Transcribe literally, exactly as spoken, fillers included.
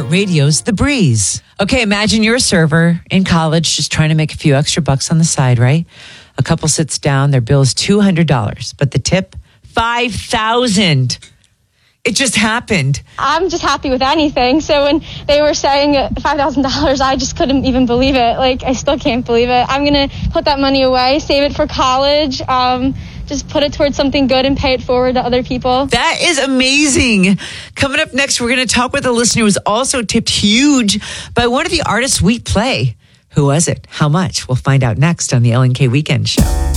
iHeartRadio's The Breeze. Okay, imagine you're a server in college just trying to make a few extra bucks on the side, right? A couple sits down, their bill is two hundred dollars, but the tip, five thousand dollars. It just happened. I'm just happy with anything. So when they were saying five thousand dollars, I just couldn't even believe it. Like, I still can't believe it. I'm going to put that money away, save it for college, um, just put it towards something good and pay it forward to other people. That is amazing. Coming up next, we're going to talk with a listener who was also tipped huge by one of the artists we play. Who was it? How much? We'll find out next on the L N K Weekend Show.